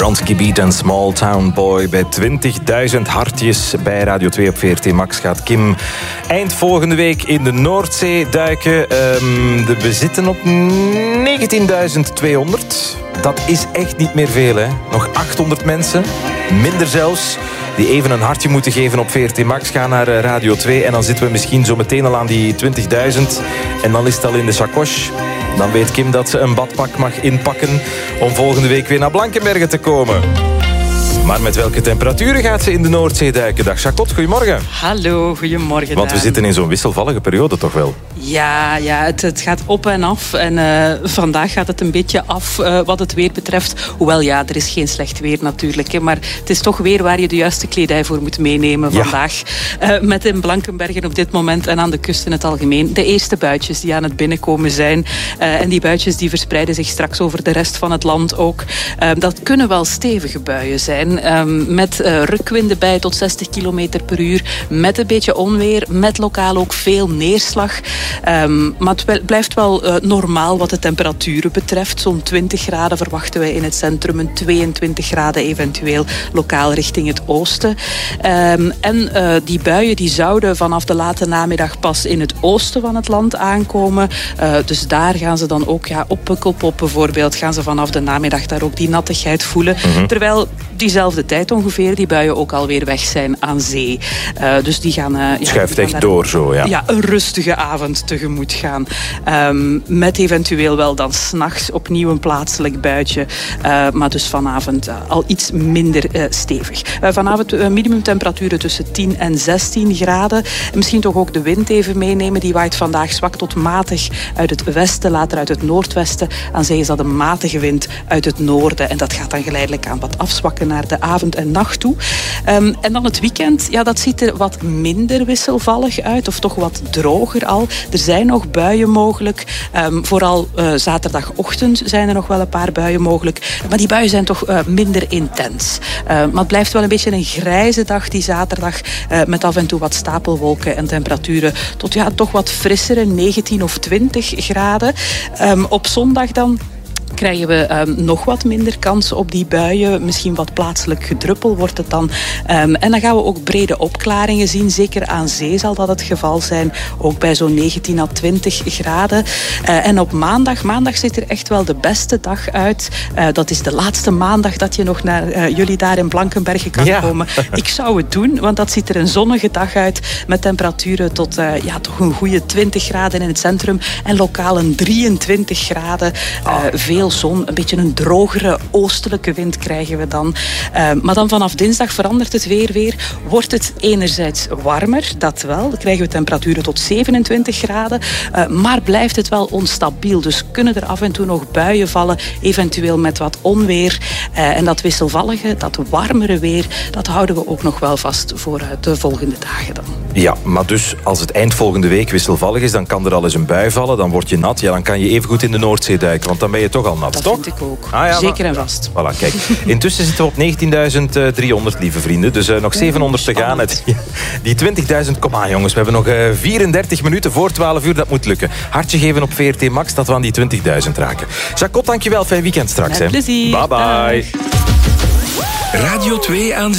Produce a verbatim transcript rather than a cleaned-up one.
Bronski Beat en Small Town Boy. Bij twintigduizend hartjes bij Radio twee op V R T Max gaat Kim eind volgende week in de Noordzee duiken. Um, de, we zitten op negentienduizend tweehonderd. Dat is echt niet meer veel, hè. Nog achthonderd mensen, minder zelfs, die even een hartje moeten geven op V R T Max. Ga naar Radio twee en dan zitten we misschien zo meteen al aan die twintigduizend. En dan is het al in de sacoche. Dan weet Kim dat ze een badpak mag inpakken om volgende week weer naar Blankenberge te komen. Maar met welke temperaturen gaat ze in de Noordzee duiken? Dag Jacot, goedemorgen. Hallo, goedemorgen. Want we zitten in zo'n wisselvallige periode toch wel? Ja, ja het, het gaat op en af. En uh, vandaag gaat het een beetje af uh, wat het weer betreft. Hoewel, ja, er is geen slecht weer natuurlijk. Hè, maar het is toch weer waar je de juiste kledij voor moet meenemen vandaag. Ja. Uh, met in Blankenbergen op dit moment en aan de kust in het algemeen de eerste buitjes die aan het binnenkomen zijn. Uh, en die buitjes die verspreiden zich straks over de rest van het land ook. Uh, dat kunnen wel stevige buien zijn. Um, met uh, rukwinden bij tot zestig kilometer per uur. Met een beetje onweer. Met lokaal ook veel neerslag. Um, maar het blijft wel uh, normaal wat de temperaturen betreft. Zo'n twintig graden verwachten wij in het centrum. Een tweeëntwintig graden eventueel lokaal richting het oosten. Um, en uh, die buien die zouden vanaf de late namiddag pas in het oosten van het land aankomen. Uh, dus daar gaan ze dan ook ja, op Pukkelpop bijvoorbeeld. Gaan ze vanaf de namiddag daar ook die nattigheid voelen. Mm-hmm. Terwijl diezelfde tijd ongeveer die buien ook alweer weg zijn aan zee. Uh, dus die gaan... Uh, ja, schuift die echt door zo, ja. Ja, een rustige avond tegemoet gaan. Um, met eventueel wel dan 's nachts opnieuw een plaatselijk buitje. Uh, maar dus vanavond uh, al iets minder uh, stevig. Uh, vanavond uh, minimumtemperaturen tussen tien en zestien graden. En misschien toch ook de wind even meenemen. Die waait vandaag zwak tot matig uit het westen, later uit het noordwesten. Aan zee is dat een matige wind uit het noorden. En dat gaat dan geleidelijk aan wat afzwakken naar de avond en nacht toe. Um, en dan het weekend, ja, dat ziet er wat minder wisselvallig uit. Of toch wat droger al. Er zijn nog buien mogelijk. Um, vooral uh, zaterdagochtend zijn er nog wel een paar buien mogelijk. Maar die buien zijn toch uh, minder intens. Uh, maar het blijft wel een beetje een grijze dag die zaterdag. Uh, met af en toe wat stapelwolken en temperaturen tot ja, toch wat frissere negentien of twintig graden. Um, op zondag dan krijgen we um, nog wat minder kans op die buien. Misschien wat plaatselijk gedruppel wordt het dan. Um, en dan gaan we ook brede opklaringen zien. Zeker aan zee zal dat het geval zijn. Ook bij zo'n negentien à twintig graden. Uh, en op maandag, maandag ziet er echt wel de beste dag uit. Uh, dat is de laatste maandag dat je nog naar uh, jullie daar in Blankenberge kan ja. komen. Ik zou het doen, want dat ziet er een zonnige dag uit. Met temperaturen tot uh, ja, toch een goede twintig graden in het centrum. En lokaal een drieëntwintig graden. Uh, oh. Veel zon, een beetje een drogere oostelijke wind krijgen we dan. Uh, maar dan vanaf dinsdag verandert het weer weer. Wordt het enerzijds warmer, dat wel. Dan krijgen we temperaturen tot zevenentwintig graden. Uh, maar blijft het wel onstabiel. Dus kunnen er af en toe nog buien vallen. Eventueel met wat onweer. Uh, en dat wisselvallige, dat warmere weer, dat houden we ook nog wel vast voor uh, de volgende dagen dan. Ja, maar dus als het eind volgende week wisselvallig is, dan kan er al eens een bui vallen. Dan word je nat. Ja, dan kan je even goed in de Noordzee duiken. Want dan ben je toch al nat, dat toch? vind ik ook. Ah, ja, zeker maar, en vast. Voilà, kijk. Intussen zitten we op negentienduizend driehonderd, lieve vrienden. Dus uh, nog zevenhonderd te gaan. Het, ja, die twintigduizend, kom aan jongens. We hebben nog uh, vierendertig minuten voor twaalf uur. Dat moet lukken. Hartje geven op V R T Max, dat we aan die twintigduizend raken. Jacot, dankjewel. Fijn weekend straks. Met plezier. Bye bye. Radio twee aan